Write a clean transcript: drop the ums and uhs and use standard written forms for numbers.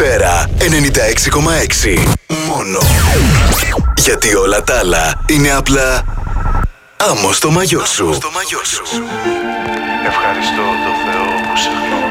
Σφαίρα 96,6. Μόνο. Γιατί όλα τα άλλα είναι απλά άμμο στο μαγιό σου. Ευχαριστώ το Θεό που σε γνώρισε.